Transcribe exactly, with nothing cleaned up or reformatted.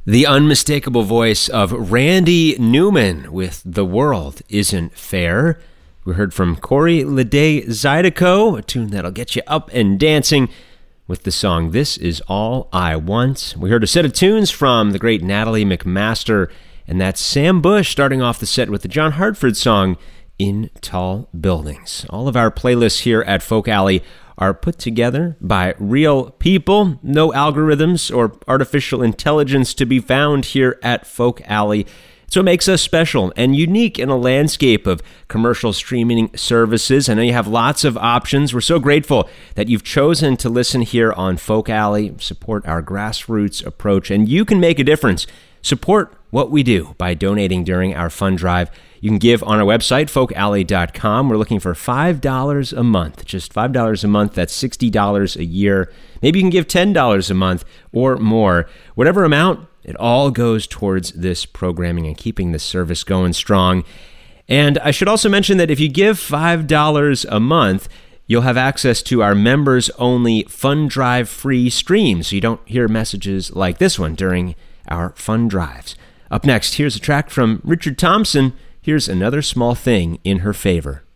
The unmistakable voice of Randy Newman with The World Isn't Fair. We heard from Corey Lede Zydeco, a tune that'll get you up and dancing with the song This Is All I Want. We heard a set of tunes from the great Natalie McMaster, and that's Sam Bush starting off the set with the John Hartford song In Tall Buildings. All of our playlists here at Folk Alley are put together by real people. No algorithms or artificial intelligence to be found here at Folk Alley. It's what makes us special and unique in a landscape of commercial streaming services. I know you have lots of options. We're so grateful that you've chosen to listen here on Folk Alley, support our grassroots approach, and you can make a difference. Support what we do by donating during our fund drive. You can give on our website, folk alley dot com. We're looking for five dollars a month, just five dollars a month. That's sixty dollars a year. Maybe you can give ten dollars a month or more. Whatever amount, it all goes towards this programming and keeping the service going strong. And I should also mention that if you give five dollars a month, you'll have access to our members-only fund drive free stream, so you don't hear messages like this one during our fund drives. Up next, here's a track from Richard Thompson. Here's Another Small Thing in Her Favor.